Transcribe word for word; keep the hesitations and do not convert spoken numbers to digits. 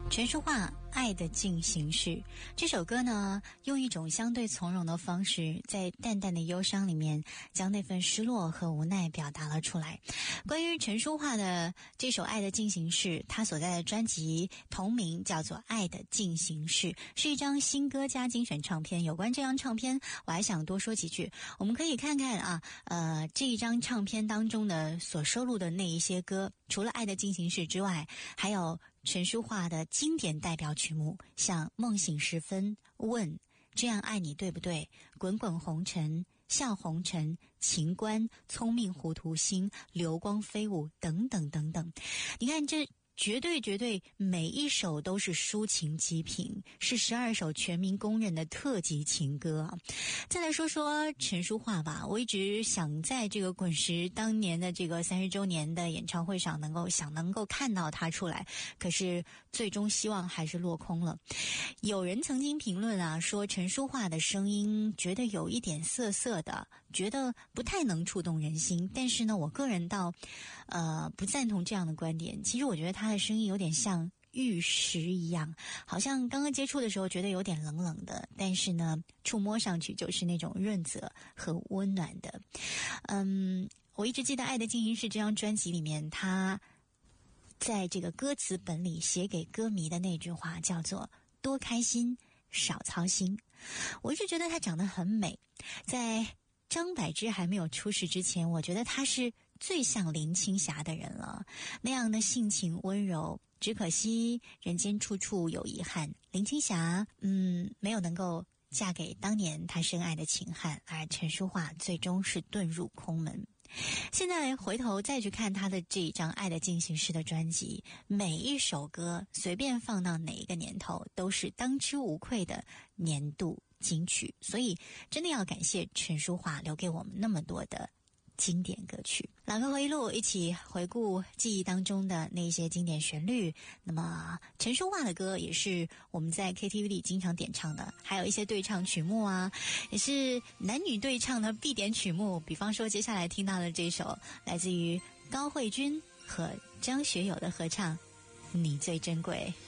陈淑桦《爱的进行式》这首歌呢，用一种相对从容的方式，在淡淡的忧伤里面，将那份失落和无奈表达了出来。关于陈淑桦的这首《爱的进行式》，他所在的专辑同名叫做《爱的进行式》，是一张新歌加精选唱片。有关这张唱片，我还想多说几句。我们可以看看啊，呃，这一张唱片当中的所收录的那一些歌，除了《爱的进行式》之外，还有陈淑桦的经典代表曲目，像《梦醒时分》、问、这样爱你对不对、滚滚红尘、笑红尘、情关、聪明糊涂心、流光飞舞等等等等。你看这绝对绝对每一首都是抒情极品，是十二首全民公认的特级情歌啊。再来说说陈淑桦吧，我一直想在这个滚石当年的这个三十周年的演唱会上能够想能够看到他出来，可是最终希望还是落空了。有人曾经评论啊，说陈淑桦的声音觉得有一点涩涩的，觉得不太能触动人心，但是呢，我个人倒呃不赞同这样的观点。其实我觉得他的声音有点像玉石一样，好像刚刚接触的时候觉得有点冷冷的，但是呢触摸上去就是那种润泽和温暖的。嗯，我一直记得《爱的进行式》这张专辑里面，他在这个歌词本里写给歌迷的那句话叫做多开心少操心。我一直觉得她长得很美，在张柏芝还没有出世之前，我觉得她是最像林青霞的人了，那样的性情温柔，只可惜人间处处有遗憾。林青霞嗯，没有能够嫁给当年她深爱的秦汉，而陈淑桦最终是遁入空门。现在回头再去看他的这一张《爱的进行式》的专辑，每一首歌随便放到哪一个年头都是当之无愧的年度金曲，所以真的要感谢陈淑桦留给我们那么多的经典歌曲。老歌回忆录，一起回顾记忆当中的那些经典旋律。那么陈淑桦的歌也是我们在 K T V 里经常点唱的，还有一些对唱曲目啊，也是男女对唱的必点曲目。比方说接下来听到的这首来自于高慧君和张学友的合唱《你最珍贵》。